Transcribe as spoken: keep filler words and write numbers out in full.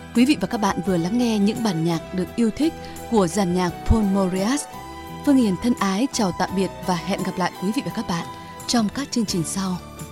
Quý vị và các bạn vừa lắng nghe những bản nhạc được yêu thích của dàn nhạc Paul Mauriat. Phương Hiền thân ái chào tạm biệt và hẹn gặp lại quý vị và các bạn trong các chương trình sau.